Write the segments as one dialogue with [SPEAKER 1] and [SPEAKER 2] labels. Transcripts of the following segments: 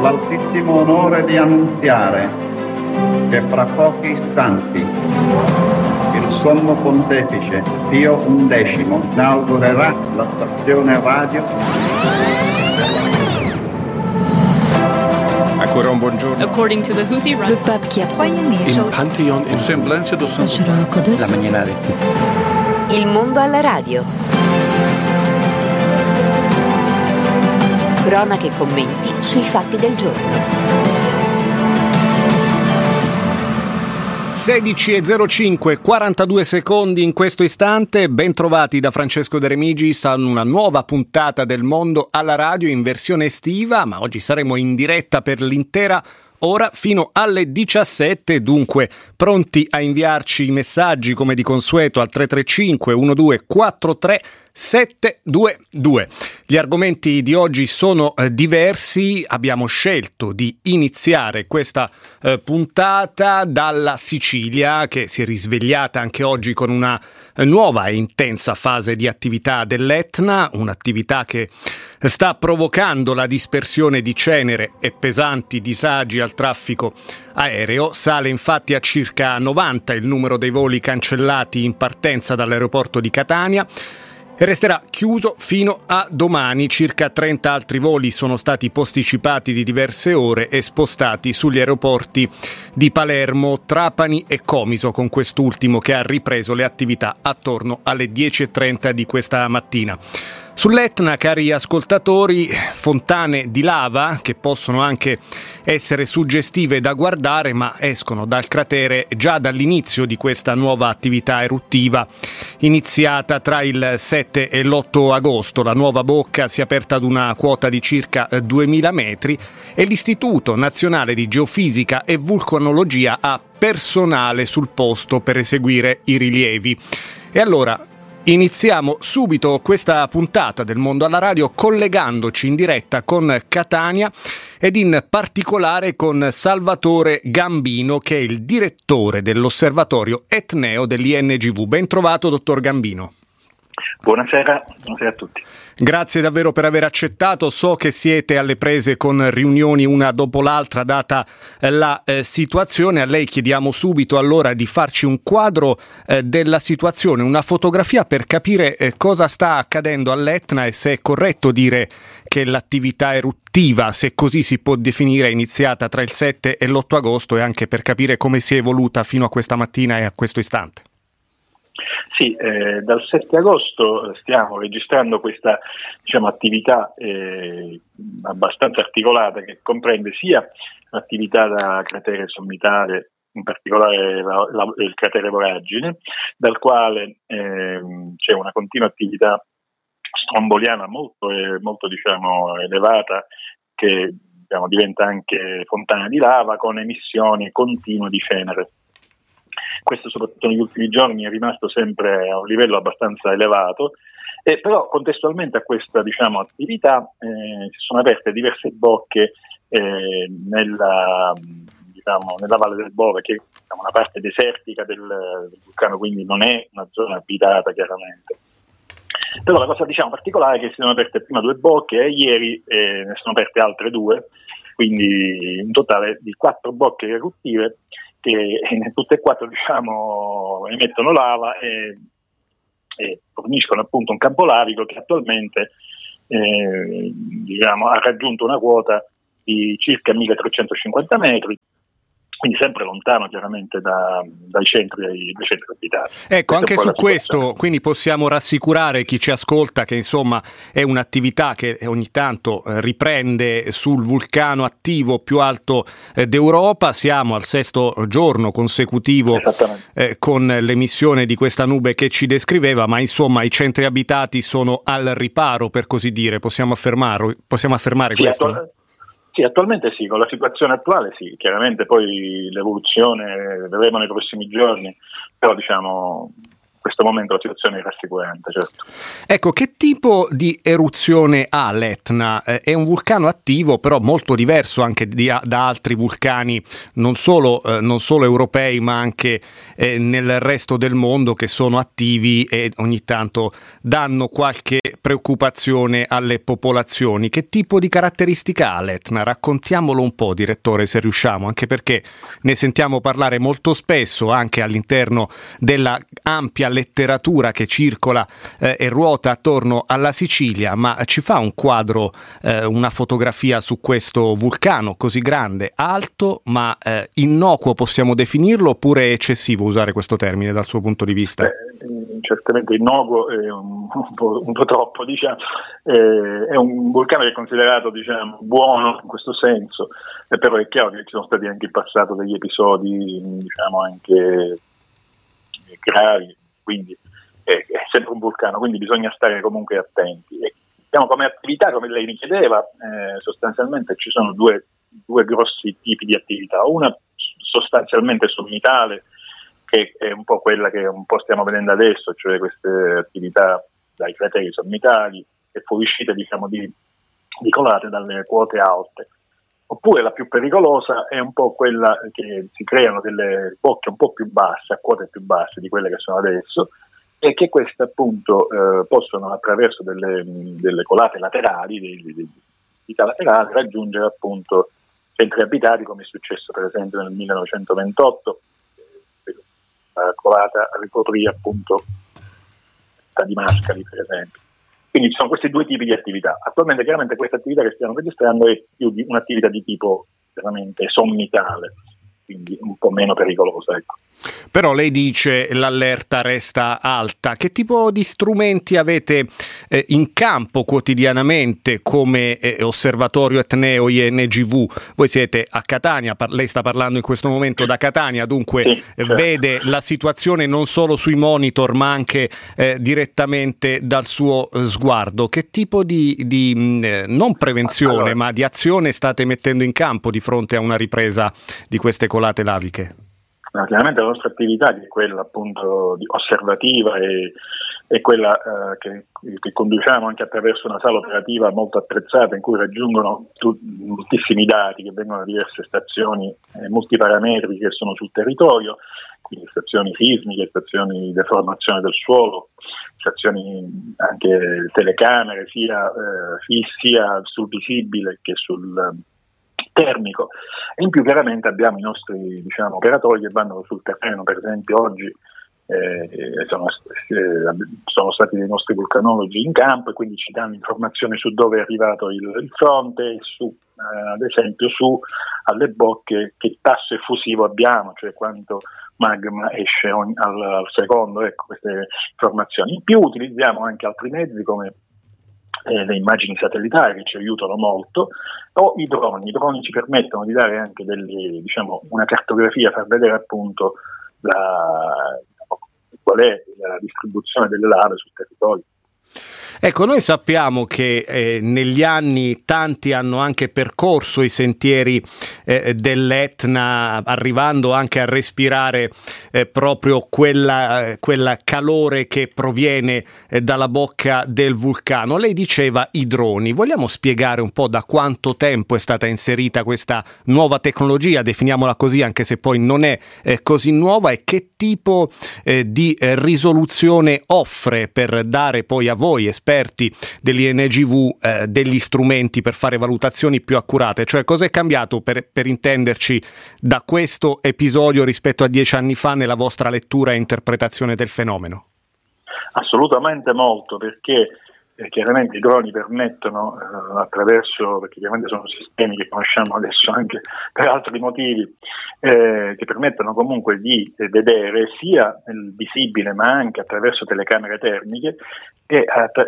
[SPEAKER 1] l'altissimo onore di annunziare che fra pochi istanti il Sommo Pontefice Pio XI inaugurerà la stazione radio.
[SPEAKER 2] Ancora un buongiorno.
[SPEAKER 3] According to the Houthi
[SPEAKER 4] Le pape qui a
[SPEAKER 2] Il Pantheon in
[SPEAKER 5] Semblance do Santo.
[SPEAKER 4] La
[SPEAKER 5] mañana restita.
[SPEAKER 6] Il mondo alla radio. Cronache e commenti sui fatti del giorno.
[SPEAKER 7] 16:05, 42 secondi in questo istante. Ben trovati da Francesco De Remigis a una nuova puntata del Mondo alla radio in versione estiva, ma oggi saremo in diretta per l'intera ora fino alle 17, dunque pronti a inviarci i messaggi come di consueto al 335 1243 722. Gli argomenti di oggi sono diversi. Abbiamo scelto di iniziare questa puntata dalla Sicilia, che si è risvegliata anche oggi con una nuova e intensa fase di attività dell'Etna, un'attività che sta provocando la dispersione di cenere e pesanti disagi al traffico aereo. Sale infatti a circa 90 il numero dei voli cancellati in partenza dall'aeroporto di Catania e resterà chiuso fino a domani. Circa 30 altri voli sono stati posticipati di diverse ore e spostati sugli aeroporti di Palermo, Trapani e Comiso, con quest'ultimo che ha ripreso le attività attorno alle 10:30 di questa mattina. Sull'Etna, cari ascoltatori, fontane di lava che possono anche essere suggestive da guardare, ma escono dal cratere già dall'inizio di questa nuova attività eruttiva iniziata tra il 7 e l'8 agosto. La nuova bocca si è aperta ad una quota di circa 2000 metri e l'Istituto Nazionale di Geofisica e Vulcanologia ha personale sul posto per eseguire i rilievi. E allora iniziamo subito questa puntata del Mondo alla radio collegandoci in diretta con Catania ed in particolare con Salvatore Gambino, che è il direttore dell'osservatorio etneo dell'INGV. Ben trovato, dottor Gambino.
[SPEAKER 8] Buonasera a tutti.
[SPEAKER 7] Grazie davvero per aver accettato. So che siete alle prese con riunioni una dopo l'altra data la situazione. A lei chiediamo subito allora di farci un quadro della situazione, una fotografia per capire cosa sta accadendo all'Etna e se è corretto dire che l'attività eruttiva, se così si può definire, è iniziata tra il 7 e l'8 agosto, e anche per capire come si è evoluta fino a questa mattina e a questo istante.
[SPEAKER 8] Sì, dal 7 agosto stiamo registrando questa attività abbastanza articolata, che comprende sia l'attività da cratere sommitale, in particolare il cratere Voragine, dal quale c'è una continua attività stromboliana molto elevata, che diventa anche fontana di lava con emissioni continue di cenere. Questo soprattutto negli ultimi giorni è rimasto sempre a un livello abbastanza elevato, e però contestualmente a questa attività si sono aperte diverse bocche nella Valle del Bove, che è una parte desertica del vulcano, quindi non è una zona abitata chiaramente. Però la cosa particolare è che si sono aperte prima 2 bocche e ieri ne sono aperte altre 2, quindi un totale di 4 bocche eruttive che tutte e 4 emettono lava e forniscono appunto un campo lavico che attualmente ha raggiunto una quota di circa 1350 metri, quindi sempre lontano chiaramente dai centri abitati.
[SPEAKER 7] Ecco, anche su questo quindi possiamo rassicurare chi ci ascolta che insomma è un'attività che ogni tanto riprende sul vulcano attivo più alto d'Europa. Siamo al 6° giorno consecutivo con l'emissione di questa nube che ci descriveva, ma insomma i centri abitati sono al riparo, per così dire. Possiamo affermare questo?
[SPEAKER 8] Sì, attualmente sì, con la situazione attuale sì, chiaramente poi l'evoluzione vedremo nei prossimi giorni, però questo momento la situazione è rassicurante, certo.
[SPEAKER 7] Ecco, che tipo di eruzione ha l'Etna? È un vulcano attivo, però molto diverso anche da altri vulcani, non solo europei, ma anche nel resto del mondo, che sono attivi e ogni tanto danno qualche preoccupazione alle popolazioni. Che tipo di caratteristica ha l'Etna? Raccontiamolo un po', direttore, se riusciamo, anche perché ne sentiamo parlare molto spesso anche all'interno della ampia letteratura che circola e ruota attorno alla Sicilia, ma ci fa un quadro, una fotografia su questo vulcano così grande, alto, ma innocuo possiamo definirlo, oppure è eccessivo usare questo termine dal suo punto di vista?
[SPEAKER 8] Certamente innocuo è un po' troppo, diciamo. È un vulcano che è considerato, diciamo, buono in questo senso, però è chiaro che ci sono stati anche in passato degli episodi, diciamo, anche gravi, quindi è sempre un vulcano, quindi bisogna stare comunque attenti. E, diciamo, come attività, come lei mi chiedeva, sostanzialmente ci sono due grossi tipi di attività, una sostanzialmente sommitale, che è un po' quella che un po' stiamo vedendo adesso, cioè queste attività dai crateri sommitali e fuoriuscite, diciamo, di colate dalle quote alte. Oppure la più pericolosa è un po' quella che si creano delle bocche un po' più basse, a quote più basse di quelle che sono adesso, e che queste appunto possono, attraverso delle colate laterali, delle laterali, raggiungere appunto centri abitati, come è successo per esempio nel 1928, la colata ricoprì appunto di Mascali, per esempio. Quindi ci sono questi due tipi di attività. Attualmente chiaramente questa attività che stiamo registrando è più di un'attività di tipo veramente sommitale, quindi un po' meno pericolosa, ecco.
[SPEAKER 7] Però lei dice l'allerta resta alta. Che tipo di strumenti avete in campo quotidianamente come osservatorio etneo INGV? Voi siete a Catania, lei sta parlando in questo momento da Catania, dunque sì, certo. Vede la situazione non solo sui monitor ma anche direttamente dal suo sguardo. Che tipo di non prevenzione ma di azione state mettendo in campo di fronte a una ripresa di queste colate laviche?
[SPEAKER 8] Chiaramente la nostra attività, che è quella appunto osservativa e quella che conduciamo anche attraverso una sala operativa molto attrezzata in cui raggiungono moltissimi dati che vengono da diverse stazioni multiparametriche che sono sul territorio, quindi stazioni sismiche, stazioni di deformazione del suolo, stazioni anche telecamere sia sul visibile che sul termico, e in più chiaramente abbiamo i nostri, diciamo, operatori che vanno sul terreno. Per esempio oggi sono stati dei nostri vulcanologi in campo e quindi ci danno informazioni su dove è arrivato il fronte e su, ad esempio, su alle bocche che tasso effusivo abbiamo, cioè quanto magma esce al secondo, ecco, queste informazioni. In più utilizziamo anche altri mezzi come le immagini satellitari che ci aiutano molto, o i droni. I droni ci permettono di dare anche una cartografia, far vedere appunto qual è la distribuzione delle lave sul territorio.
[SPEAKER 7] Ecco, noi sappiamo che negli anni tanti hanno anche percorso i sentieri dell'Etna, arrivando anche a respirare proprio quella calore che proviene dalla bocca del vulcano. Lei diceva i droni. Vogliamo spiegare un po' da quanto tempo è stata inserita questa nuova tecnologia, definiamola così, anche se poi non è così nuova, e che tipo di risoluzione offre per dare poi a voi, esperti dell'INGV, degli strumenti per fare valutazioni più accurate? Cioè, cos'è cambiato, per intenderci, da questo episodio rispetto a 10 anni fa nella vostra lettura e interpretazione del fenomeno?
[SPEAKER 8] Assolutamente molto, perché chiaramente i droni permettono, perché chiaramente sono sistemi che conosciamo adesso anche per altri motivi, che permettono comunque di vedere sia nel visibile ma anche attraverso telecamere termiche e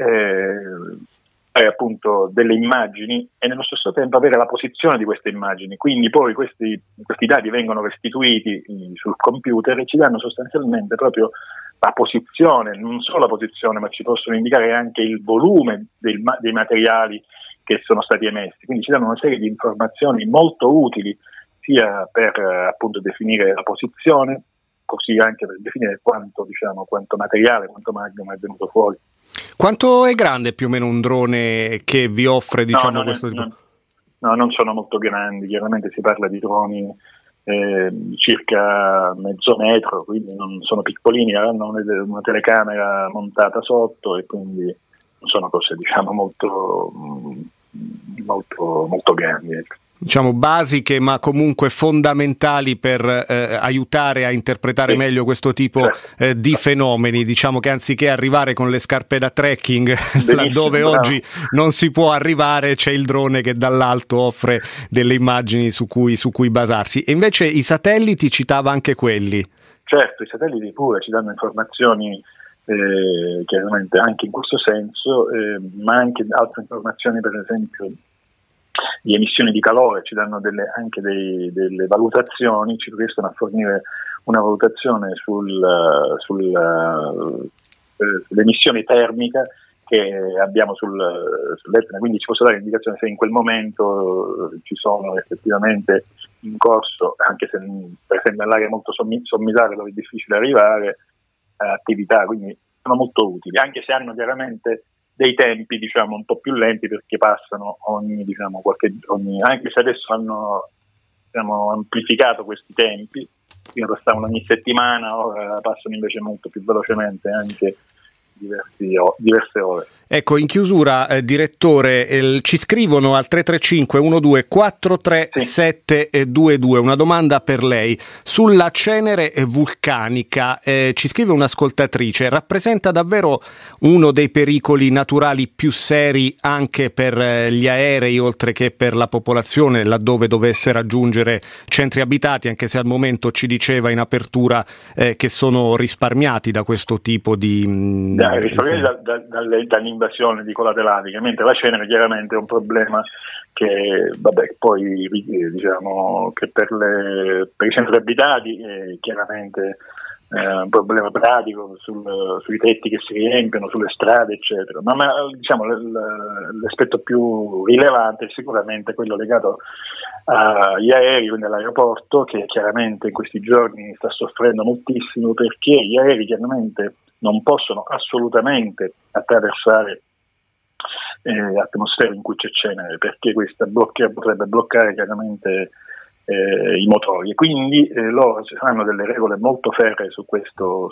[SPEAKER 8] appunto delle immagini, e nello stesso tempo avere la posizione di queste immagini. Quindi poi questi dati vengono restituiti sul computer e ci danno sostanzialmente proprio la posizione, non solo la posizione, ma ci possono indicare anche il volume dei materiali che sono stati emessi. Quindi ci danno una serie di informazioni molto utili sia per appunto definire la posizione così anche per definire quanto materiale, quanto magma è venuto fuori.
[SPEAKER 7] Quanto è grande più o meno un drone che vi offre questo tipo?
[SPEAKER 8] No, non sono molto grandi, chiaramente si parla di droni circa mezzo metro, quindi non sono piccolini, hanno una telecamera montata sotto e quindi non sono cose molto grandi.
[SPEAKER 7] Diciamo basiche ma comunque fondamentali per aiutare a interpretare meglio questo tipo di fenomeni. Diciamo che anziché arrivare con le scarpe da trekking laddove oggi non si può arrivare, c'è il drone che dall'alto offre delle immagini su cui basarsi. E invece i satelliti, citava anche quelli. Certo,
[SPEAKER 8] i satelliti pure ci danno informazioni chiaramente anche in questo senso, ma anche altre informazioni, per esempio di emissioni di calore, ci danno anche delle valutazioni, ci riescono a fornire una valutazione sull'emissione termica che abbiamo sull'Etna, quindi ci posso dare l'indicazione se in quel momento ci sono effettivamente in corso, anche se per esempio nell'area molto sommitale dove è difficile arrivare, attività, quindi sono molto utili, anche se hanno chiaramente dei tempi un po' più lenti perché passano ogni anche se adesso hanno amplificato questi tempi, prima passavano ogni settimana, ora passano invece molto più velocemente, anche diverse ore.
[SPEAKER 7] Ecco, in chiusura, direttore, ci scrivono al 335 12 43722 una domanda per lei sulla cenere vulcanica. Ci scrive un'ascoltatrice: rappresenta davvero uno dei pericoli naturali più seri anche per gli aerei oltre che per la popolazione laddove dovesse raggiungere centri abitati, anche se al momento ci diceva in apertura che sono risparmiati da questo tipo di
[SPEAKER 8] dall'invasione di collaterali, mentre la cenere chiaramente è un problema che poi che per i centri abitati è chiaramente un problema pratico sui tetti che si riempiono, sulle strade eccetera, ma l'aspetto più rilevante è sicuramente quello legato agli aerei, quindi all'aeroporto, che chiaramente in questi giorni sta soffrendo moltissimo perché gli aerei chiaramente non possono assolutamente attraversare atmosfere in cui c'è cenere, perché questa potrebbe bloccare chiaramente i motori, e quindi loro ci saranno delle regole molto ferree su questa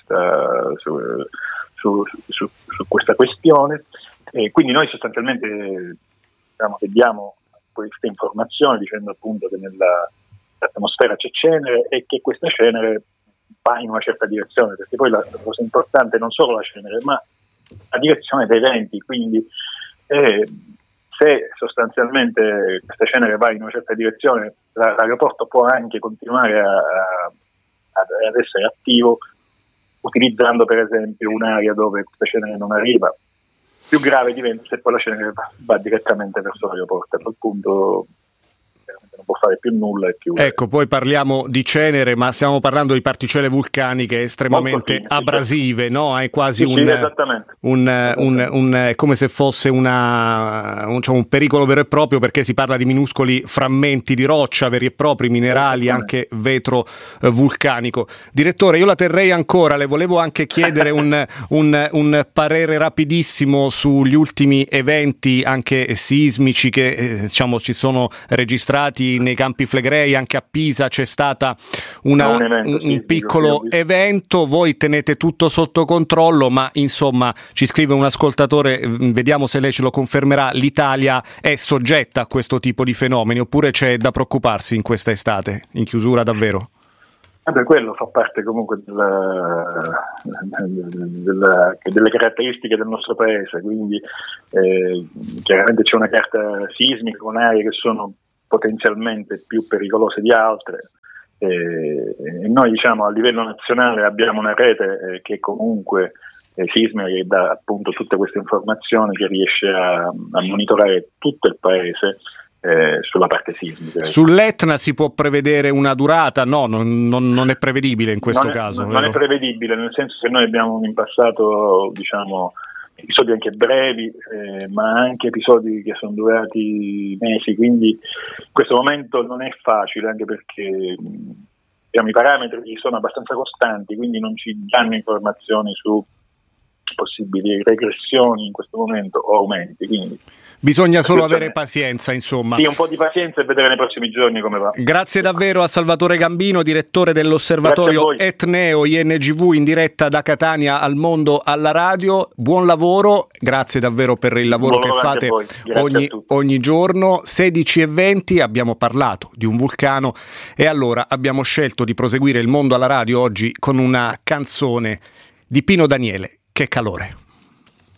[SPEAKER 8] questione, e quindi noi sostanzialmente che diamo queste informazioni dicendo appunto che nell'atmosfera c'è cenere e che questa cenere va in una certa direzione, perché poi la cosa importante è non solo la cenere ma la direzione dei venti, quindi se sostanzialmente questa cenere va in una certa direzione, l'aeroporto può anche continuare ad essere attivo utilizzando per esempio un'area dove questa cenere non arriva. Più grave diventa se poi la cenere va direttamente verso l'aeroporto, a quel punto non può fare più nulla e chiudere.
[SPEAKER 7] Ecco, poi parliamo di cenere, ma stiamo parlando di particelle vulcaniche estremamente abrasive, no? È quasi come se fosse un pericolo vero e proprio, perché si parla di minuscoli frammenti di roccia, veri e propri, minerali, anche vetro vulcanico. Direttore, io la terrei ancora, le volevo anche chiedere un parere rapidissimo sugli ultimi eventi anche sismici che ci sono registrati nei Campi Flegrei, anche a Pisa c'è stata un piccolo evento. Voi tenete tutto sotto controllo, ma insomma ci scrive un ascoltatore, vediamo se lei ce lo confermerà, l'Italia è soggetta a questo tipo di fenomeni oppure c'è da preoccuparsi in questa estate, in chiusura davvero?
[SPEAKER 8] Quello fa parte comunque delle caratteristiche del nostro paese, quindi chiaramente c'è una carta sismica con aree che sono potenzialmente più pericolose di altre, e noi a livello nazionale abbiamo una rete che comunque sismica, che dà appunto tutte queste informazioni, che riesce a monitorare tutto il paese sulla parte sismica.
[SPEAKER 7] Sull'Etna si può prevedere una durata? No, non è prevedibile in questo caso.
[SPEAKER 8] Non è prevedibile, nel senso che noi abbiamo in passato episodi anche brevi, ma anche episodi che sono durati mesi, quindi in questo momento non è facile, anche perché i parametri sono abbastanza costanti, quindi non ci danno informazioni su possibili regressioni in questo momento o aumenti. Quindi
[SPEAKER 7] bisogna solo avere pazienza, insomma.
[SPEAKER 8] Sì, un po' di pazienza e vedere nei prossimi giorni come va.
[SPEAKER 7] Grazie davvero a Salvatore Gambino, direttore dell'osservatorio Etneo INGV, in diretta da Catania al Mondo alla radio. Buon lavoro, grazie davvero per il lavoro che fate ogni giorno. 16:20, abbiamo parlato di un vulcano e allora abbiamo scelto di proseguire il Mondo alla radio oggi con una canzone di Pino Daniele. Che calore!